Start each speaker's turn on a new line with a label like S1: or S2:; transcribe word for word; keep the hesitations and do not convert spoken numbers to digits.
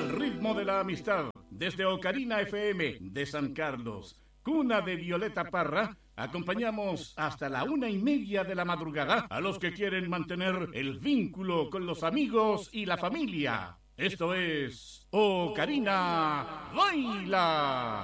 S1: al ritmo de la amistad, desde Ocarina F M de San Carlos, cuna de Violeta Parra, acompañamos hasta la una y media de la madrugada a los que quieren mantener el vínculo con los amigos y la familia. Esto es Ocarina Baila.